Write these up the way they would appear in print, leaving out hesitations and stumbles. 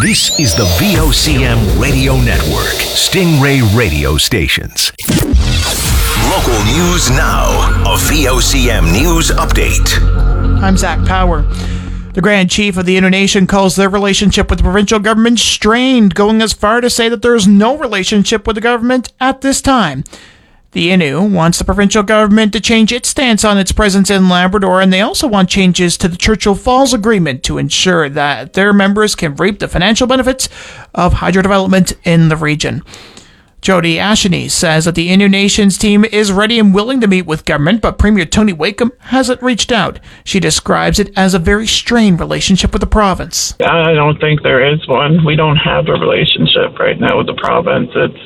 This is the VOCM Radio Network, Stingray radio stations. Local news now, a VOCM news update. I'm Zach Power. The Grand Chief of the Innu Nation calls their relationship with the provincial government strained, going as far to say that there is no relationship with the government at this time. The Innu wants the provincial government to change its stance on its presence in Labrador, and they also want changes to the Churchill Falls Agreement to ensure that their members can reap the financial benefits of hydro development in the region. Jody Asheny says that the Innu Nation's team is ready and willing to meet with government, but Premier Tony Wakeham hasn't reached out. She describes it as a very strained relationship with the province. I don't think there is one. We don't have a relationship right now with the province.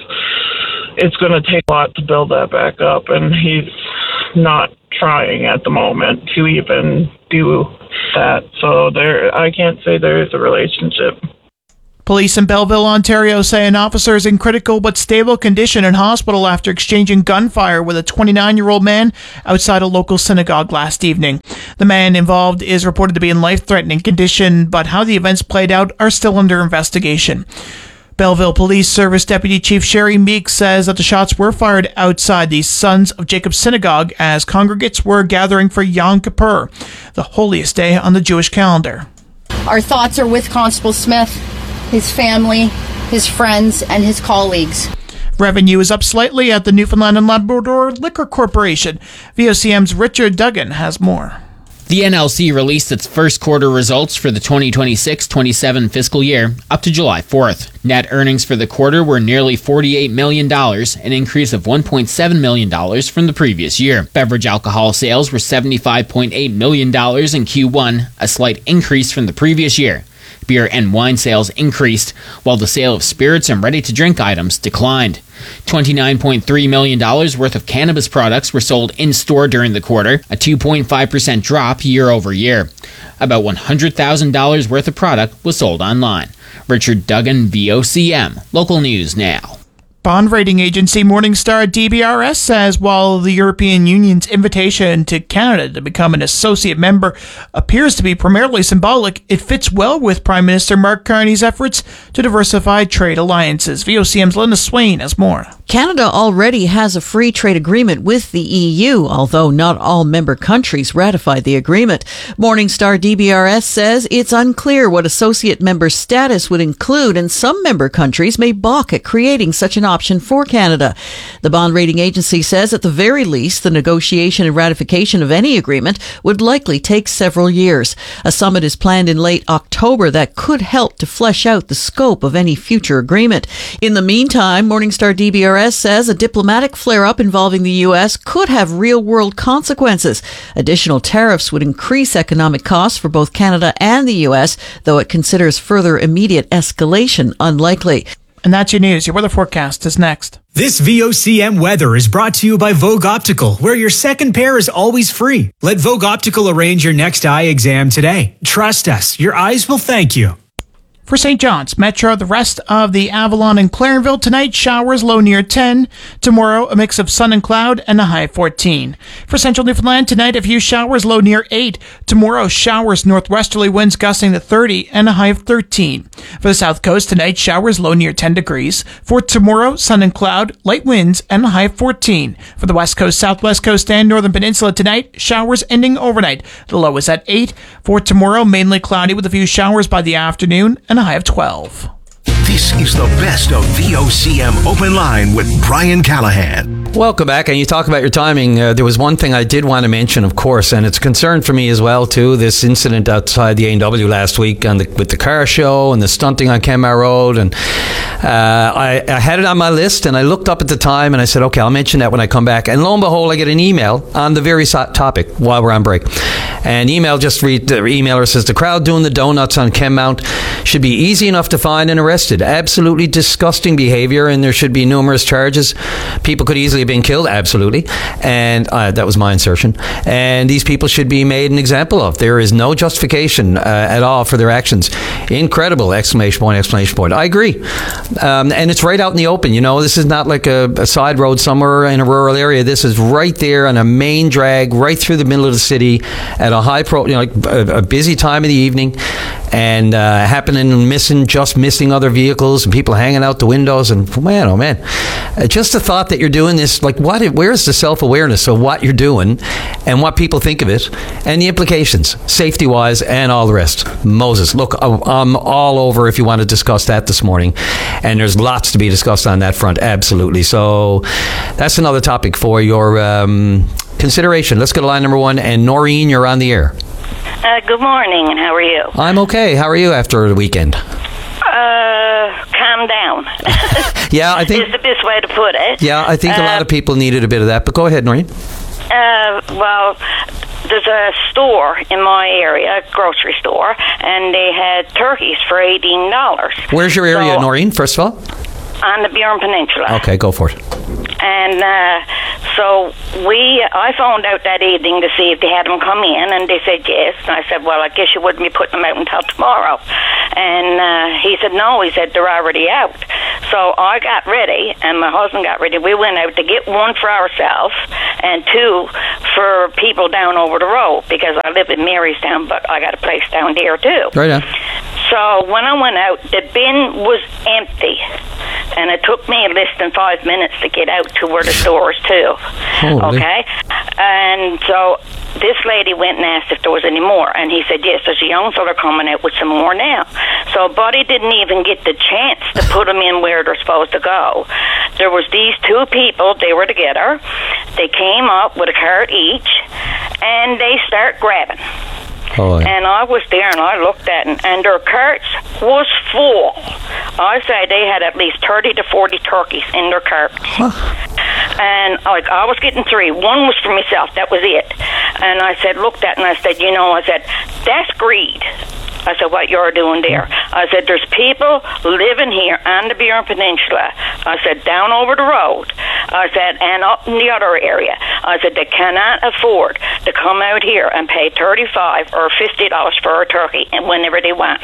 It's going to take a lot to build that back up, and he's not trying at the moment to even do that. So I can't say there is a relationship. Police in Belleville, Ontario say an officer is in critical but stable condition in hospital after exchanging gunfire with a 29-year-old man outside a local synagogue last evening. The man involved is reported to be in life-threatening condition, but how the events played out are still under investigation. Belleville Police Service Deputy Chief Sherry Meek says that the shots were fired outside the Sons of Jacob Synagogue as congregates were gathering for Yom Kippur, the holiest day on the Jewish calendar. Our thoughts are with Constable Smith, his family, his friends, and his colleagues. Revenue is up slightly at the Newfoundland and Labrador Liquor Corporation. VOCM's Richard Duggan has more. The NLC released its first quarter results for the 2026-27 fiscal year up to July 4th. Net earnings for the quarter were nearly $48 million, an increase of $1.7 million from the previous year. Beverage alcohol sales were $75.8 million in Q1, a slight increase from the previous year. Beer and wine sales increased, while the sale of spirits and ready-to-drink items declined. $29.3 million worth of cannabis products were sold in-store during the quarter, a 2.5% drop year over year. About $100,000 worth of product was sold online. Richard Duggan, VOCM. Local news now. Bond rating agency Morningstar DBRS says while the European Union's invitation to Canada to become an associate member appears to be primarily symbolic, it fits well with Prime Minister Mark Carney's efforts to diversify trade alliances. VOCM's Linda Swain has more. Canada already has a free trade agreement with the EU, although not all member countries ratified the agreement. Morningstar DBRS says it's unclear what associate member status would include, and some member countries may balk at creating such an option for Canada. The bond rating agency says at the very least, the negotiation and ratification of any agreement would likely take several years. A summit is planned in late October that could help to flesh out the scope of any future agreement. In the meantime, Morningstar DBRS says a diplomatic flare-up involving the U.S. could have real-world consequences. Additional tariffs would increase economic costs for both Canada and the U.S., though it considers further immediate escalation unlikely. And that's your news. Your weather forecast is next. This VOCM weather is brought to you by Vogue Optical, where your second pair is always free. Let Vogue Optical arrange your next eye exam today. Trust us, your eyes will thank you. For St. John's, Metro, the rest of the Avalon and Clarenville tonight, showers low near 10. Tomorrow, a mix of sun and cloud and a high of 14. For Central Newfoundland, tonight, a few showers low near 8. Tomorrow, showers northwesterly winds gusting to 30 and a high of 13. For the South Coast, tonight, showers low near 10 degrees. For tomorrow, sun and cloud, light winds and a high of 14. For the West Coast, Southwest Coast, and Northern Peninsula tonight, showers ending overnight. The low is at 8. For tomorrow, mainly cloudy with a few showers by the afternoon and a high of 12. This is the best of VOCM Open Line with Brian Callahan. Welcome back. And you talk about your timing. There was one thing I did want to mention, of course, and it's a concern for me as well, too. This incident outside the A&W last week with the car show and the stunting on Kenmare Road. And I had it on my list, and I looked up at the time, and I said, okay, I'll mention that when I come back. And lo and behold, I get an email on the very topic while we're on break. And the emailer says, the crowd doing the donuts on Kenmount should be easy enough to find and arrested. Absolutely disgusting behavior, and there should be numerous charges. People could easily have been killed, absolutely. And that was my insertion. And these people should be made an example of. There is no justification at all for their actions. Incredible! Exclamation point, exclamation point. I agree. And it's right out in the open. You know, this is not like a side road somewhere in a rural area. This is right there on a main drag, right through the middle of the city at a high a busy time of the evening. and happening, missing other vehicles and people hanging out the windows. And man, oh man, just the thought that you're doing this, like where's the self-awareness of what you're doing and what people think of it and the implications, safety-wise and all the rest. Moses, look, I'm all over if you want to discuss that this morning. And there's lots to be discussed on that front, absolutely. So that's another topic for your consideration. Let's go to line number 1. And Noreen, you're on the air. Good morning, and how are you? I'm okay. How are you after the weekend? Calm down. Yeah, I think... is the best way to put it. Yeah, I think a lot of people needed a bit of that. But go ahead, Noreen. Well, there's a store in my area, a grocery store, and they had turkeys for $18. Where's your area, Noreen, first of all? On the Burin Peninsula. Okay, go for it. And so I phoned out that evening to see if they had them come in, and they said yes. And I said, well, I guess you wouldn't be putting them out until tomorrow. And he said, no. He said, they're already out. So I got ready, and my husband got ready. We went out to get one for ourselves and 2 for people down over the road, because I live in Marystown, but I got a place down there too. Right on. So when I went out, the bin was empty, and it took me less than 5 minutes to get out to where the store is too. Holy. Okay? And so this lady went and asked if there was any more, and he said, yes, there's a young fella coming out with some more now. So Buddy didn't even get the chance to put them in where they're supposed to go. There was these 2 people, they were together. They came up with a cart each, and they start grabbing. Oh, yeah. And I was there, and I looked at them, and their carts was full. I say they had at least 30 to 40 turkeys in their carts. Huh. And I was getting 3. One was for myself. That was it. And I said, looked at it, and I said, I said, that's greed. I said, what you're doing there? I said, there's people living here on the Burin Peninsula. I said, down over the road. I said, and up in the other area. I said, they cannot afford to come out here and pay $35 or $50 for a turkey whenever they want.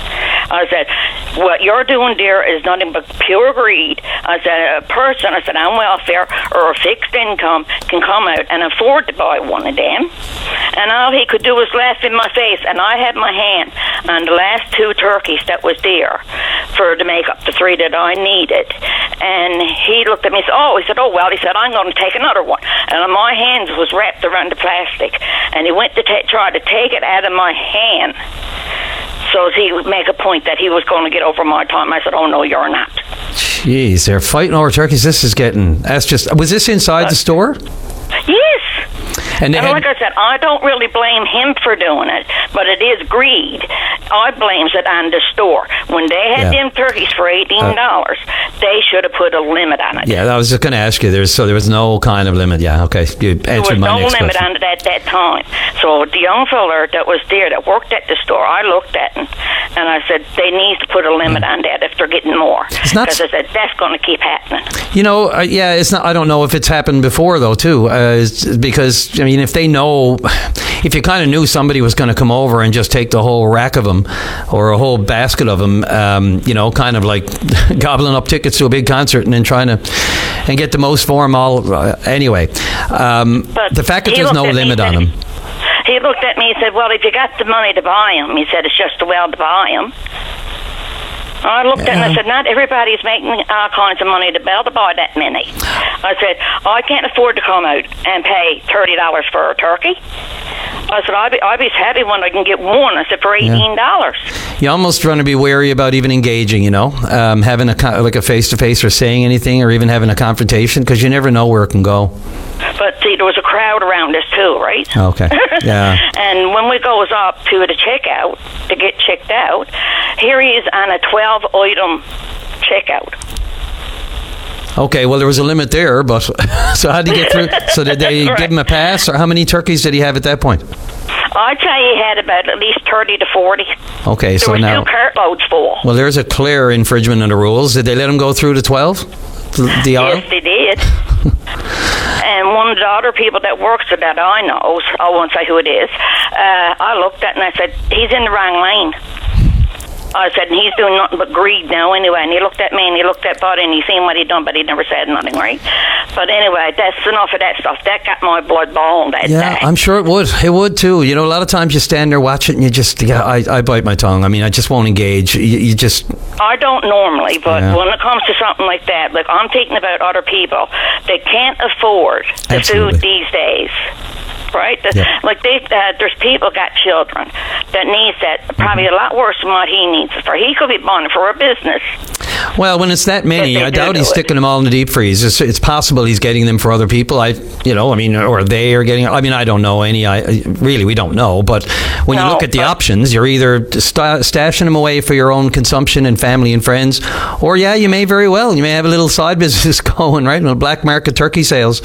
I said, what you're doing there is nothing but pure greed. I said, a person, on welfare or a fixed income can come out and afford to buy one of them. And all he could do was laugh in my face, and I had my hand on the last 2 turkeys that was there to make up the 3 that I needed. And he looked at me and said, I'm going to take another one. And my hands was wrapped around the plastic. And he went to try to take it out of my hand so he would make a point that he was going to get over my time. I said, oh, no, you're not. Jeez, they're fighting over turkeys. Was this inside the store? Yes. And like I said, I don't really blame him for doing it, but it is greed. I blame it on the store. When they had them turkeys for $18, they should have put a limit on it. Yeah, I was just going to ask you. There was no kind of limit. Yeah, okay. You answered my next question. There was no limit on it at that time. So the young fella that was there that worked at the store, I looked at him, and I said, they need to put a limit on that if they're getting more. Because I said, that's going to keep happening. It's not. I don't know if it's happened before, though, too, because, if they know, if you kind of knew somebody was going to come over and just take the whole rack of them or a whole basket of them, kind of like gobbling up tickets to a big concert and then trying to get the most for them all. Anyway, the fact that there's no limit on them. He looked at me and said, well, if you got the money to buy them, he said, it's just a well to buy them. I looked at him and I said, not everybody's making all kinds of money to be able to buy that many. I said, I can't afford to come out and pay $30 for a turkey. I said, I'd be happy when I can get one. I said, for $18. You almost want to be wary about even engaging, having a face-to-face or saying anything or even having a confrontation, because you never know where it can go. But see, there was a crowd around us too, right? Okay. Yeah. And when we goes up to the checkout to get checked out, here he is on a 12-item checkout. Okay, well, there was a limit there, but so how did he get through? So did they give him a pass, or how many turkeys did he have at that point? I'd say he had about at least 30 to 40. Okay, so now... There was 2 cartloads full. Well, there's a clear infringement of the rules. Did they let him go through to 12? Yes, they did. And one of the other people that works there that I know, I won't say who it is, I looked at it and I said, he's in the wrong lane. I said, and he's doing nothing but greed now anyway. And he looked at me and he looked at Buddy and he seen what he'd done, but he never said nothing, right? But anyway, that's enough of that stuff. That got my blood boiling that day. Yeah, I'm sure it would. It would too. You know, a lot of times you stand there, watch it, and you just, I bite my tongue. I mean, I just won't engage. You just... I don't normally, but when it comes to something like that, like I'm thinking about other people that can't afford the food these days. Right? Like there's people got children that needs that probably a lot worse than what he needs it for. He could be buying it for a business. Well, when it's that many, I doubt he's sticking them all in the deep freeze. It's possible he's getting them for other people. Or they are getting. I mean, I don't know any. Really, we don't know. But when you look at the options, you're either stashing them away for your own consumption and family and friends, or you may very well. You may have a little side business going, right? Black market turkey sales.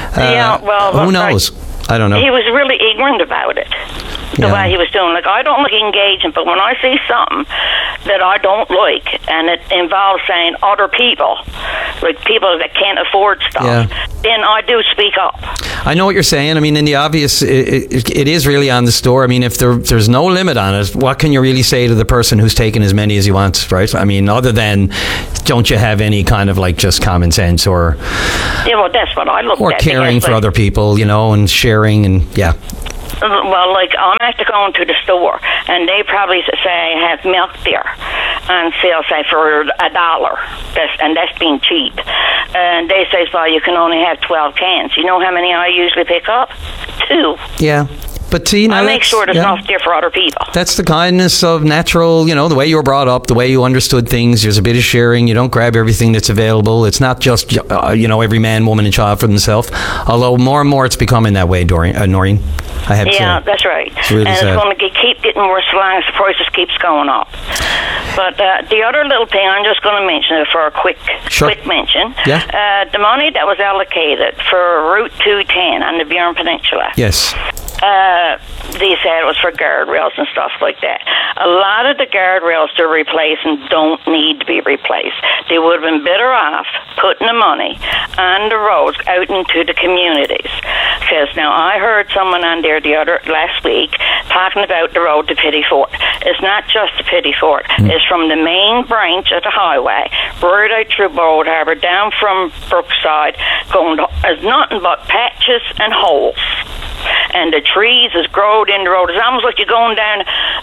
Who knows? I don't know. He was really ignorant about it, the way he was doing. Like, I don't like engaging, but when I see something that I don't like, and it involves saying other people, like people that can't afford stuff, then I do speak up. I know what you're saying. I mean, in the obvious, it is really on the store. I mean, if there's no limit on it, what can you really say to the person who's taking as many as he wants, right? I mean, other than, don't you have any kind of like just common sense or... Yeah, well, that's what I look at. Or caring for other people, and sharing and, Well, like, I'm actually going to the store, and they probably say I have milk there, and sale say for $1. That's being cheap. And they say, well, you can only have 12 cans. You know how many I usually pick up? 2. Yeah. But see, I make sure there's enough there for other people. That's the kindness of natural, the way you were brought up, the way you understood things. There's a bit of sharing. You don't grab everything that's available. It's not just, every man, woman, and child for themselves. Although more and more it's becoming that way, Noreen. I have to say. Yeah, that's right. It's really sad. It's going to keep getting worse as long as the prices keeps going up. But the other little thing, I'm just going to mention it for a quick mention. Yeah. The money that was allocated for Route 210 on the Burin Peninsula. Yes. They said it was for guardrails and stuff like that. A lot of the guardrails they're replacing don't need to be replaced. They would have been better off putting the money on the roads out into the communities. Because now I heard someone on there last week talking about the road to Petty Fort. It's not just to Petty Fort. It's from the main branch of the highway, right out through Bold Harbour, down from Brookside, going to, it's nothing but patches and holes. And the trees is growed in the road. It's almost like you're going down,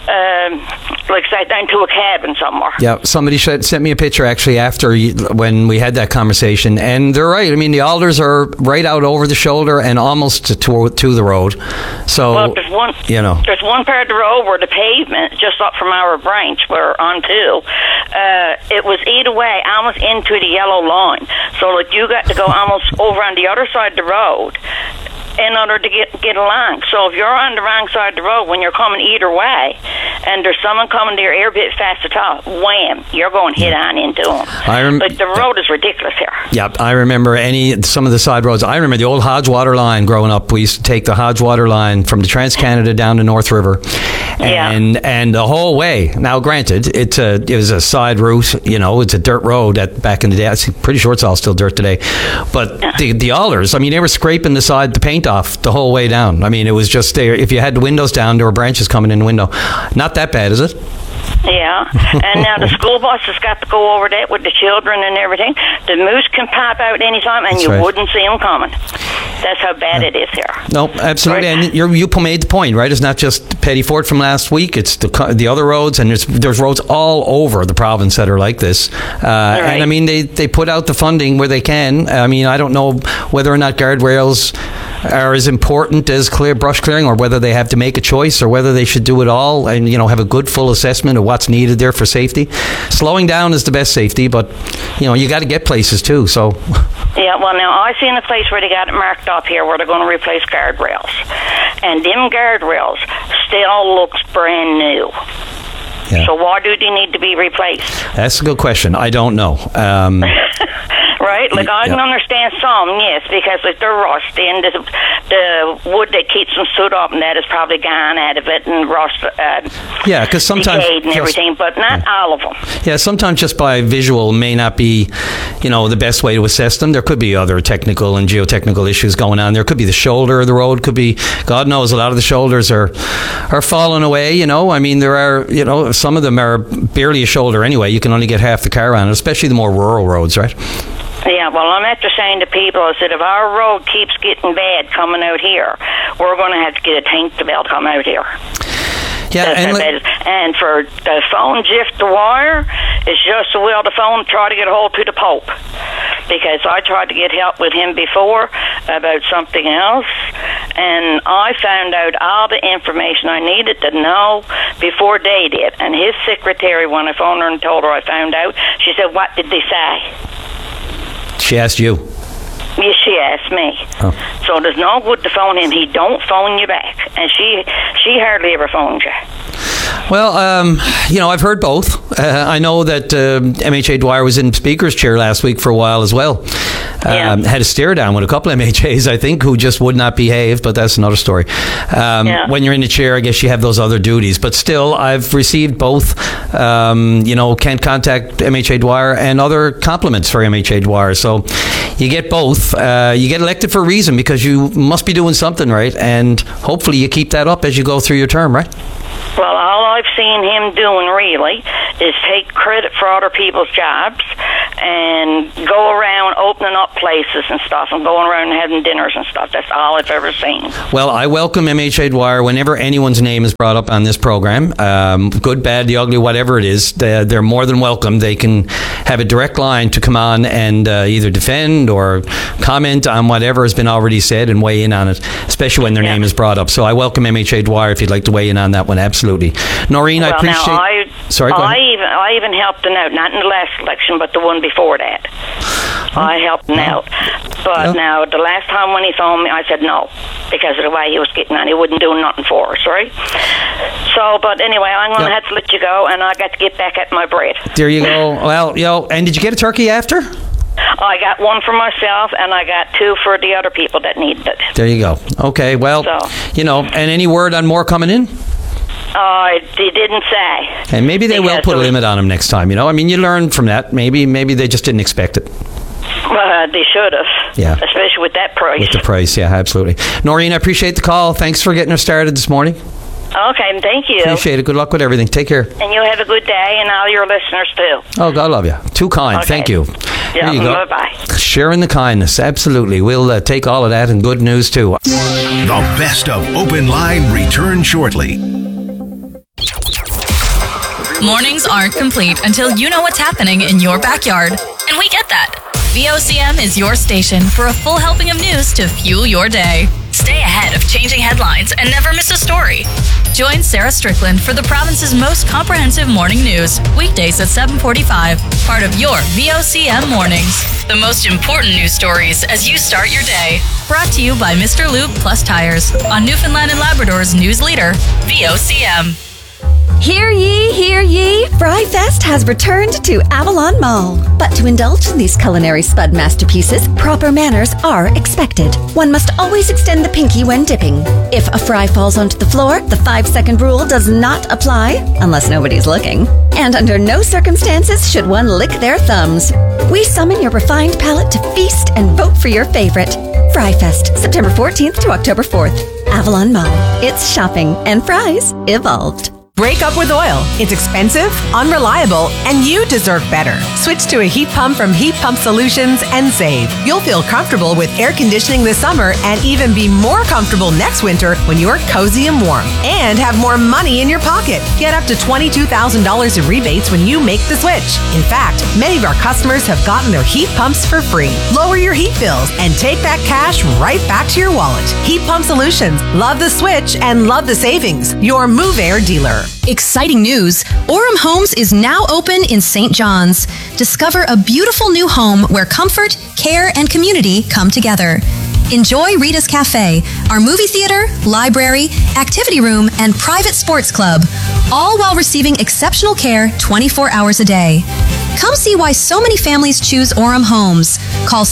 down to a cabin somewhere. Yeah, somebody sent me a picture actually after when we had that conversation, and they're right. I mean, the alders are right out over the shoulder and almost to the road. So, well, there's one part of the road where the pavement just up from our branch we're on to. It was either way, almost into the yellow line. So, like, you got to go almost over on the other side of the road in order to get along. So if you're on the wrong side of the road when you're coming either way, and there's someone coming to your ear a bit fast to talk, wham, you're going head on into them. But the road is ridiculous here. Yeah, I remember some of the side roads. I remember the old Hodgewater line growing up. We used to take the Hodgewater line from the Trans-Canada down to North River. And the whole way. Now, granted, it was a side route. It's a dirt road back in the day. I'm pretty sure it's all still dirt today. But the alders, I mean, they were scraping the paint off the whole way down. I mean, it was just there. If you had the windows down, there were branches coming in the window. Not that bad, is it? Yeah, and now the school bus has got to go over that with the children and everything. The moose can pop out anytime, and you wouldn't see them coming. That's how bad it is here. No, absolutely. Right? And you made the point, right? It's not just Petty Fort from last week. It's the other roads, and there's roads all over the province that are like this. Right. And I mean, they put out the funding where they can. I mean, I don't know whether or not guardrails are as important as brush clearing, or whether they have to make a choice, or whether they should do it all and have a good full assessment of what's needed there for safety. Slowing down is the best safety, but you got to get places too. So yeah, well, now I seen a place where they got it marked up here where they're going to replace guardrails, and them guardrails still looks brand new. Yeah. So why do they need to be replaced? That's a good question. I don't know. Right, right? Like, I can understand some, yes, because like they're rusty, and the wood that keeps them stood up and that is probably gone out of it and rust, because sometimes decayed and everything, but not all of them. Yeah, sometimes just by visual may not be, the best way to assess them. There could be other technical and geotechnical issues going on. There could be the shoulder of the road. Could be, God knows, a lot of the shoulders are falling away. I mean, there are, some of them are barely a shoulder anyway. You can only get half the car on it, especially the more rural roads, right? Yeah, well, I'm after saying to people, I said, if our road keeps getting bad coming out here, we're going to have to get a tank to be able to come out here. Yeah, and for the phone jiff the wire, it's just a will the phone try to get a hold to the Pope. Because I tried to get help with him before about something else, and I found out all the information I needed to know before they did. And his secretary, when I phoned her and told her I found out, she said, "What did they say?" She asked you. Yes, she asked me. Oh. So there's no good to phone him. He don't phone you back. And she hardly ever phones you. Well, I've heard both. I know that MHA Dwyer was in Speaker's chair last week for a while as well. Had a stare down with a couple of MHAs, I think, who just would not behave, but that's another story. When you're in the chair, I guess you have those other duties. But still, I've received both, can't contact MHA Dwyer and other compliments for MHA Dwyer. So you get both. You get elected for a reason because you must be doing something right, and hopefully you keep that up as you go through your term, right? Well, all I've seen him doing really is take credit for other people's jobs and go around opening up places and stuff and going around and having dinners and stuff. That's all I've ever seen. Well, I welcome MHA Dwyer whenever anyone's name is brought up on this program. Good, bad, the ugly, whatever it is, they're more than welcome. They can have a direct line to come on and either defend or comment on whatever has been already said and weigh in on it, especially when their name is brought up. So I welcome MHA Dwyer if you'd like to weigh in on that one. Absolutely. Noreen, I appreciate... Sorry, go ahead. I even helped him out, not in the last election, but the one before that. I helped him out. But now, the last time when he phoned me, I said no, because of the way he was getting on. He wouldn't do nothing for us, right? So, but anyway, I'm going to have to let you go, and I got to get back at my bread. There you go. Well, and did you get a turkey after? I got one for myself, and I got two for the other people that needed it. There you go. Okay, well, and any word on more coming in? They didn't say. And maybe they will put a limit on them next time, I mean, you learn from that. Maybe they just didn't expect it. They should have. Yeah. Especially with that price. With the price, yeah, absolutely. Noreen, I appreciate the call. Thanks for getting us started this morning. Okay, thank you. Appreciate it. Good luck with everything. Take care. And you have a good day, and all your listeners, too. Oh, God love you. Too kind. Okay. Thank you. Yeah, there you go. Bye-bye. Sharing the kindness. Absolutely. We'll take all of that and good news, too. The best of Open Line return shortly. Mornings aren't complete until you know what's happening in your backyard. And we get that. VOCM is your station for a full helping of news to fuel your day. Stay ahead of changing headlines and never miss a story. Join Sarah Strickland for the province's most comprehensive morning news, weekdays at 7:45, part of your VOCM Mornings. The most important news stories as you start your day. Brought to you by Mr. Lube Plus Tires on Newfoundland and Labrador's news leader, VOCM. Hear ye, hear ye! Fry Fest has returned to Avalon Mall. But to indulge in these culinary spud masterpieces, proper manners are expected. One must always extend the pinky when dipping. If a fry falls onto the floor, the 5-second rule does not apply, unless nobody's looking. And under no circumstances should one lick their thumbs. We summon your refined palate to feast and vote for your favorite. Fry Fest, September 14th to October 4th. Avalon Mall. It's shopping and fries evolved. Break up with oil. It's expensive, unreliable, and you deserve better. Switch to a heat pump from Heat Pump Solutions and save. You'll feel comfortable with air conditioning this summer and even be more comfortable next winter when you're cozy and warm. And have more money in your pocket. Get up to $22,000 in rebates when you make the switch. In fact, many of our customers have gotten their heat pumps for free. Lower your heat bills and take that cash right back to your wallet. Heat Pump Solutions. Love the switch and love the savings. Your Move Air dealer. Exciting news! Orem Homes is now open in St. John's. Discover a beautiful new home where comfort, care, and community come together. Enjoy Rita's Cafe, our movie theater, library, activity room, and private sports club, all while receiving exceptional care 24 hours a day. Come see why so many families choose Orem Homes. Call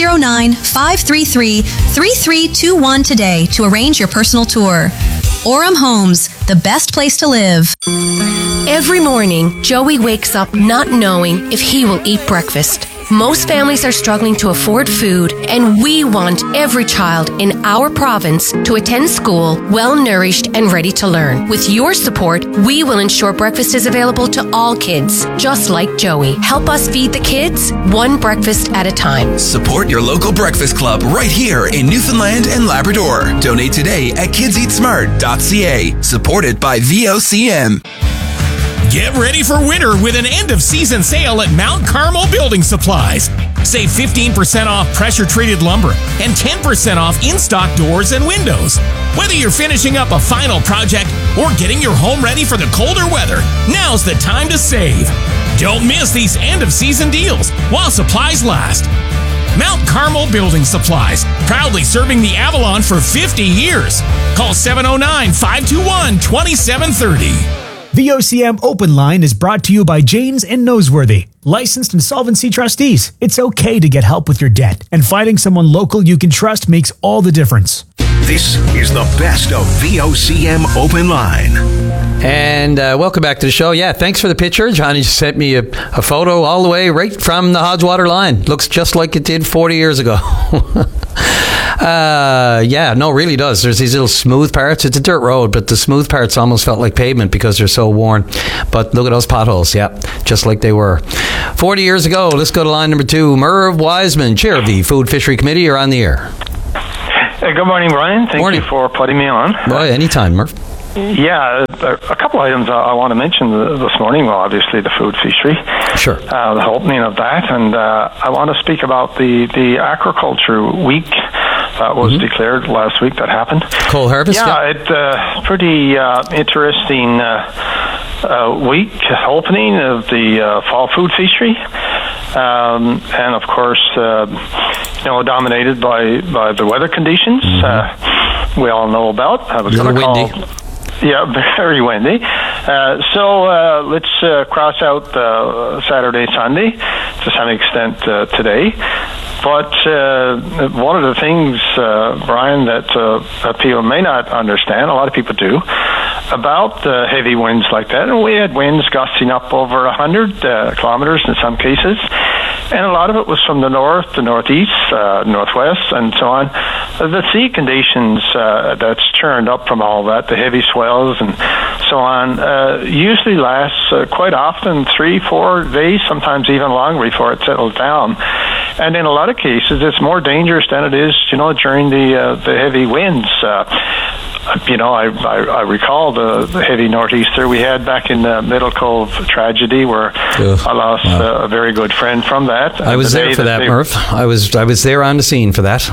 709-533-3321 today to arrange your personal tour. Orem Homes, the best place to live. Every morning, Joey wakes up not knowing if he will eat breakfast. Most families are struggling to afford food, and we want every child in our province to attend school well-nourished and ready to learn. With your support, we will ensure breakfast is available to all kids, just like Joey. Help us feed the kids, one breakfast at a time. Support your local breakfast club right here in Newfoundland and Labrador. Donate today at kidseatsmart.ca. Supported by VOCM. Get ready for winter with an end-of-season sale at Mount Carmel Building Supplies. Save 15% off pressure-treated lumber and 10% off in-stock doors and windows. Whether you're finishing up a final project or getting your home ready for the colder weather, now's the time to save. Don't miss these end-of-season deals while supplies last. Mount Carmel Building Supplies, proudly serving the Avalon for 50 years. Call 709-521-2730. VOCM Open Line is brought to you by Janes and Noseworthy, licensed insolvency trustees. It's okay to get help with your debt, and finding someone local you can trust makes all the difference. This is the best of VOCM Open Line. And welcome back to the show. Yeah, thanks for the picture. Johnny just sent me a photo all the way right from the Hodgewater line. Looks just like it did 40 years ago. Yeah, no, it really does. There's these little smooth parts. It's a dirt road, but the smooth parts almost felt like pavement because they're so worn. But look at those potholes. Yeah, just like they were 40 years ago. Let's go to line number 2. Merv Wiseman, chair of the Food Fishery Committee. You're on the air. Good morning, Brian. Thank you for putting me on. Well, anytime, Merv. Yeah, a couple items I want to mention this morning. Well, obviously the food fishery. Sure. The opening of that. And I want to speak about the Aquaculture Week that was declared last week that happened. Coal harvest? Yeah, it's pretty interesting week opening of the fall food fishery. And of course, dominated by the weather conditions we all know about. I was going to call. Yeah, very windy. So let's cross out Saturday, Sunday to some extent today. But one of the things, Brian, that people may not understand, a lot of people do, about heavy winds like that, and we had winds gusting up over 100 kilometers in some cases, and a lot of it was from the north, the northeast, northwest, and so on. The sea conditions that's churned up from all that, the heavy swells and so on, usually lasts quite often 3-4 days, sometimes even longer before it settles down. And in a lot of cases, it's more dangerous than it is, during the heavy winds. I recall the heavy northeaster we had back in the Middle Cove tragedy, where I lost a very good friend from that. I was there for that, Murph. I was there on the scene for that.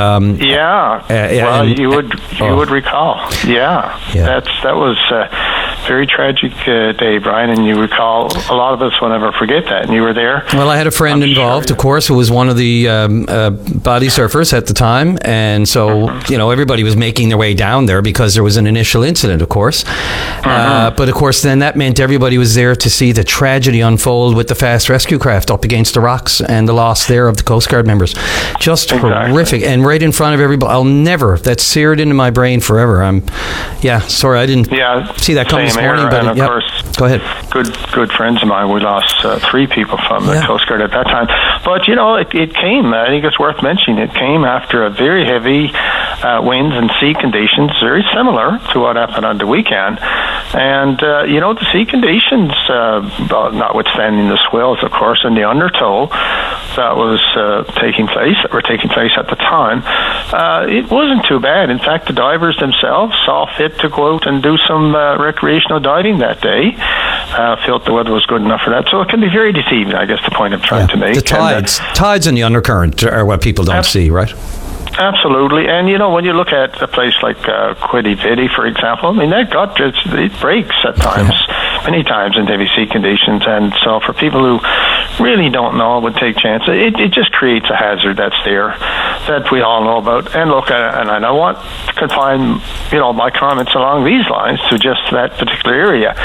You would recall. Yeah. That was a very tragic day, Brian, and you recall. A lot of us will never forget that, and you were there. Well, I had a friend involved, of course, who was one of the body surfers at the time, and so everybody was making their way down there because there was an initial incident, of course. But of course, then that meant everybody was there to see the tragedy unfold with the fast rescue craft up against the rocks and the loss there of the Coast Guard members. Just horrific, and right in front of everybody. That's seared into my brain forever. Sorry, I didn't see that come this morning. But of course, go ahead. Good friends of mine. We lost 3 people from the Coast Guard at that time. But it came. I think it's worth mentioning. It came after a very heavy winds and sea conditions, very similar to what happened on the weekend. And the sea conditions, notwithstanding the swells, of course, and the undertow that were taking place at the time, it wasn't too bad. In fact, the divers themselves saw fit to go out and do some recreational diving that day. Felt the weather was good enough for that. So it can be very deceiving, I guess, the point I'm trying to make. The tides and the undercurrent are what people don't see, right? Absolutely. And, when you look at a place like Quidi Vidi, for example, that gut, it breaks at times, many times in heavy sea conditions. And so for people who really don't know, would take chances, it just creates a hazard that's there that we all know about. And look, and I don't want to confine, my comments along these lines to just that particular area.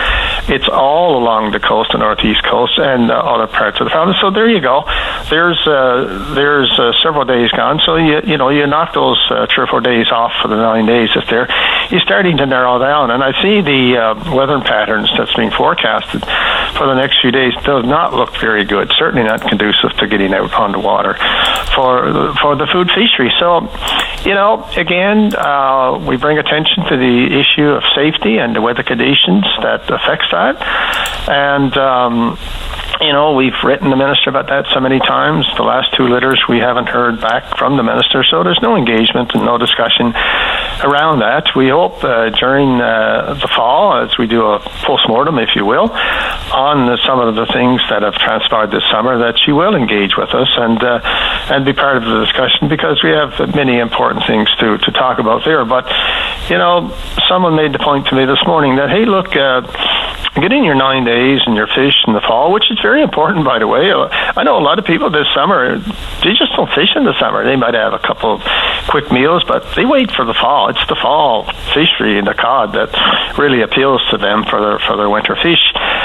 It's all along the coast, the northeast coast, and other parts of the province. So there you go. There's several days gone. So you knock those 3 or 4 days off for the 9 days. If you're starting to narrow down, and I see the weather patterns that's being forecasted for the next few days does not look very good. Certainly not conducive to getting out on the water for the food fishery. So, again, we bring attention to the issue of safety and the weather conditions that affects that. And, we've written the minister about that so many times. The last 2 litters, we haven't heard back from the minister, so there's no engagement and no discussion around that. We hope during the fall, as we do a postmortem, if you will, on some of the things that have transpired this summer, that she will engage with us and be part of the discussion, because we have many important things to talk about there. But, someone made the point to me this morning that, hey, look, getting your 9 days and your fish in the fall, which is very important, by the way. I know a lot of people this summer, they just don't fish in the summer. They might have a couple of quick meals, but they wait for the fall. It's the fall fishery and the cod that really appeals to them for their winter fish.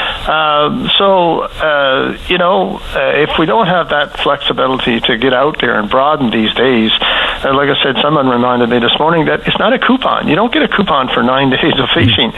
If we don't have that flexibility to get out there and broaden these days, like I said, someone reminded me this morning that it's not a coupon. You don't get a coupon for 9 days of fishing.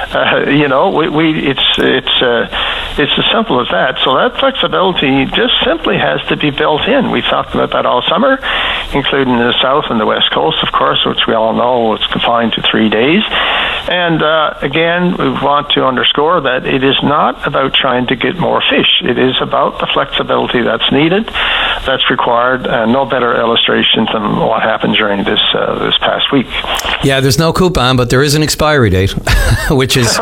It's as simple as that. So that flexibility just simply has to be built in. We've talked about that all summer, including the south and the west coast, of course, which we all know is confined to 3 days. And again, we want to underscore that it is not about trying to get more fish. It is about the flexibility that's needed, that's required, and no better illustration than what happened during this past week. Yeah, there's no coupon, but there is an expiry date, which is